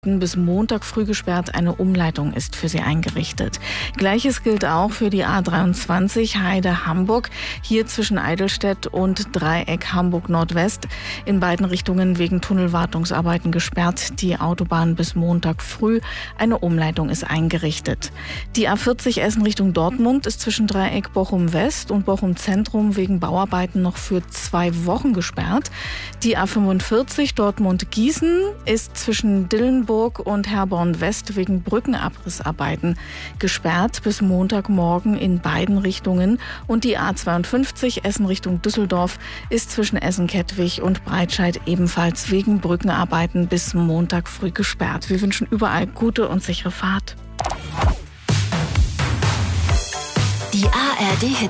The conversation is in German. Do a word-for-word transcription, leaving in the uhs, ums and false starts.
bis Montag früh gesperrt. Eine Umleitung ist für sie eingerichtet. Gleiches gilt auch für die A dreiundzwanzig Heide-Hamburg. Hier zwischen Eidelstedt und Dreieck Hamburg-Nordwest. In beiden Richtungen wegen Tunnelwartungsarbeiten gesperrt. Die Autobahn bis Montag früh. Eine Umleitung ist eingerichtet. Die A vierzig Essen Richtung Dortmund ist zwischen Dreieck Bochum-West und Bochum-Zentrum wegen Bauarbeiten noch für zwei Wochen gesperrt. Die A fünfundvierzig Dortmund-Gießen ist zwischen Dillenburg und Herborn-West wegen Brückenabrissarbeiten gesperrt bis Montagmorgen in beiden Richtungen. Und die A zweiundfünfzig Essen Richtung Düsseldorf ist zwischen Essen-Kettwig und Breitscheid ebenfalls wegen Brückenarbeiten bis Montag früh gesperrt. Wir wünschen überall gute und sichere Fahrt. Die A R D Hit